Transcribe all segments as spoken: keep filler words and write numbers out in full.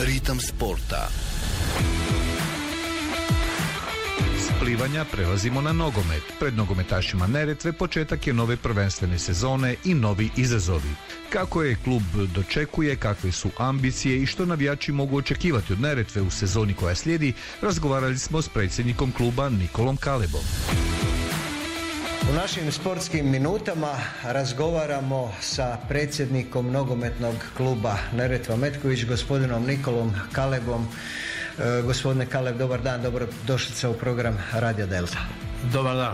Ritam sporta. S plivanja prelazimo na nogomet. Pred nogometašima Neretve početak je nove prvenstvene sezone i novi izazovi. Kako je klub dočekuje, kakve su ambicije i što navijači mogu očekivati od Neretve u sezoni koja slijedi, razgovarali smo s predsjednikom kluba Nikolom Kalebom. U našim sportskim minutama razgovaramo sa predsjednikom nogometnog kluba Neretva Metković, gospodinom Nikolom Kalebom. E, gospodine Kaleb, dobar dan, dobrodošlica u program Radio Delta. Dobar dan.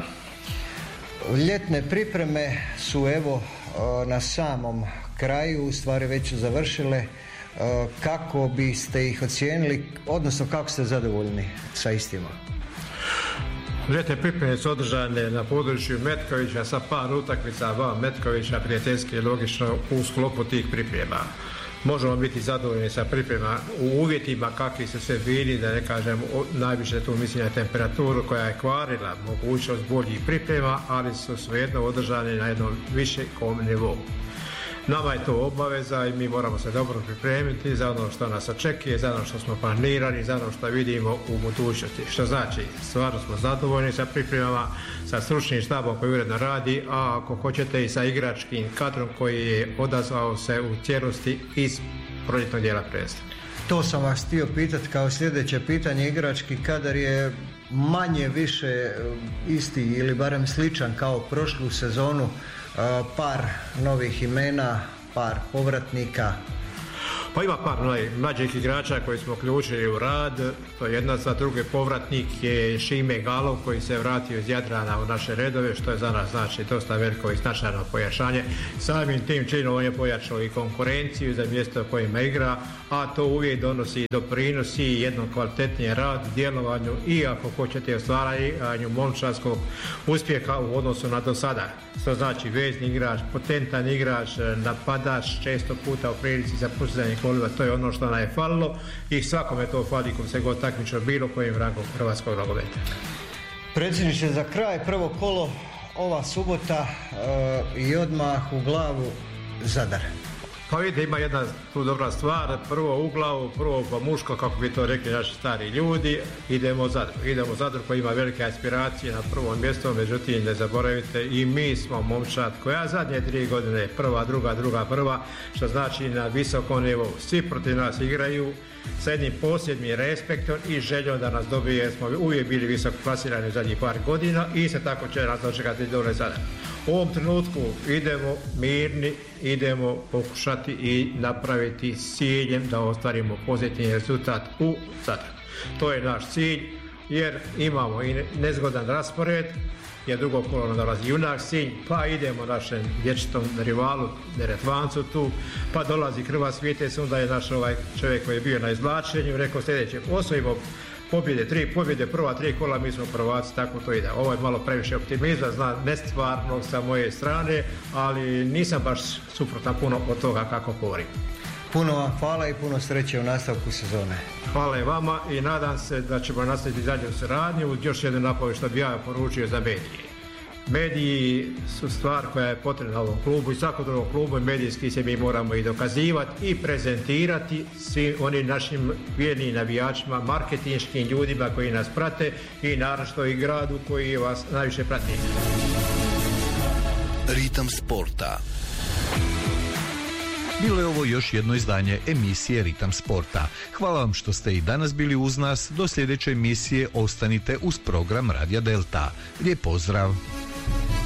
Ljetne pripreme su evo na samom kraju, u stvari već su završile. Kako biste ih ocijenili, odnosno kako ste zadovoljni sa istima? Ljetne pripreme su održane na području Metkovića sa par utakmica van Metkovića, prijateljski i logično u sklopu tih priprema. Možemo biti zadovoljni sa priprema u uvjetima kakvi su sve bili, da ne kažem najviše tu mislim na temperaturu koja je kvarila mogućnost boljih priprema, ali su svejedno održane na jednom višem nivou. Nama je to obaveza i mi moramo se dobro pripremiti za ono što nas očekuje, za ono što smo planirali, za ono što vidimo u budućnosti. Što znači, stvarno smo zadovoljni sa pripremama, sa stručnim štabom koji uredno radi, a ako hoćete i sa igračkim kadrom koji je odazvao se u cijelosti iz proljetnog dijela prvenstva. To sam vas htio pitati kao sljedeće pitanje. Igrački kadar je manje više isti ili barem sličan kao prošlu sezonu. Par novih imena, par povratnika. Pa ima par mlađih igrača koji smo uključili u rad. To je jedna za druge povratnik je Šime Galov koji se vratio iz Jadrana u naše redove, što je za nas znači dosta veliko i značajno pojačanje. Samim tim činom on je pojačao i konkurenciju za mjesto kojima igra, a to uvijek donosi i doprinosi jednom kvalitetnijem radu, djelovanju i ako hoćete ostvaranju momčadskog uspjeha u odnosu na do sada. To znači vezni igrač, potentan igrač, napadač, često puta u prilici za postizanje golova, to je ono što nam je falilo i svakome to fali kom se god takmičio bilo kojim rangom hrvatskog nogometa. Predsjedniče, za kraj prvo kolo ova subota e, i odmah u glavu Zadar. Pa vidite, ima jedna tu dobra stvar, prvo u glavu, prvo po muško, kako bi to rekli naši stari ljudi, idemo Zadru. Idemo Zadru koji ima velike aspiracije na prvom mjestu, međutim ne zaboravite i mi smo momčad koja zadnje tri godine prva, druga, druga, prva, što znači na visokom nivou. Svi protiv nas igraju sa jednim posebnim respektom i željom da nas dobije, jer smo uvijek bili visoko plasirani u zadnjih par godina i se tako će nas dočekati dole Zadar. U ovom trenutku idemo mirni, idemo pokušati i napraviti s ciljem da ostvarimo pozitivni rezultat u Zadru. To je naš cilj jer imamo i nezgodan raspored, jer drugo kolo nam dolazi Junak Sinj, pa idemo našem vječitom rivalu Neretvancu tu, pa dolazi Hrvatski Vitez, onda je naš ovaj čovjek koji je bio na izvlačenju rekao sljedeće, osvojimo pobjede, tri pobjede, prva tri kola, mi smo prvaci, tako to ide. Ovo je malo previše optimizma, zna nestvarno sa moje strane, ali nisam baš suprotan puno od toga kako govorim. Puno vam hvala i puno sreće u nastavku sezone. Hvala i vama i nadam se da ćemo nastaviti dalje u suradnju uz još jednu napovedu što bi ja poručio za medije. Mediji su stvar koja je potrebna ovom klubu i svakom drugom klubu i medijski se mi moramo i dokazivati i prezentirati svim onim našim vjernim navijačima, marketinškim ljudima koji nas prate i naravno i gradu koji vas najviše prati. Ritam sporta. Bilo je ovo još jedno izdanje emisije Ritam sporta. Hvala vam što ste i danas bili uz nas. Do sljedeće emisije ostanite uz program Radija Delta. Lijep pozdrav!